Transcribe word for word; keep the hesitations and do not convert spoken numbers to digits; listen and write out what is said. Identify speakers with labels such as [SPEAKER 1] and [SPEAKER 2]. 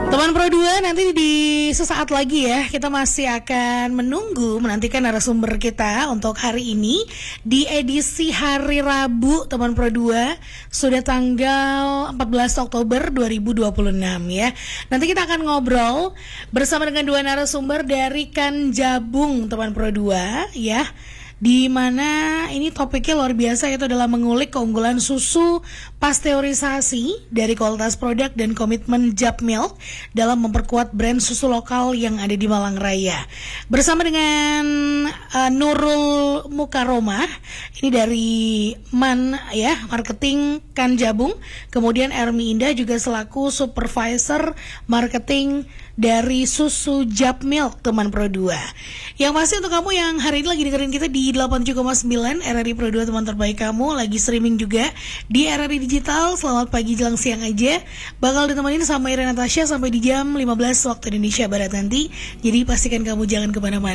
[SPEAKER 1] Teman Pro dua, nanti di sesaat lagi ya kita masih akan menunggu menantikan narasumber kita untuk hari ini di edisi hari Rabu Teman Pro dua, sudah tanggal empat belas Oktober dua ribu dua puluh enam ya. Nanti kita akan ngobrol bersama dengan dua narasumber dari Kanjabung Teman Pro dua ya. Di mana ini topiknya luar biasa, yaitu adalah mengulik keunggulan susu pasteurisasi dari kualitas produk dan komitmen Japmilk dalam memperkuat brand susu lokal yang ada di Malang Raya. Bersama dengan uh, Nurul Mukaromah, ini dari Man ya, marketing Kanjabung. Kemudian Ermi Indah juga selaku supervisor marketing dari susu Japmilk Teman Pro dua. Yang pasti untuk kamu yang hari ini lagi dengerin kita di delapan puluh tujuh koma sembilan R R I Pro dua, teman terbaik kamu, lagi streaming juga di R R I Digital. Selamat pagi jelang siang aja. Bakal ditemenin sama Ira Natasha sampai di jam lima belas waktu Indonesia Barat nanti. Jadi pastikan kamu jangan kemana-mana.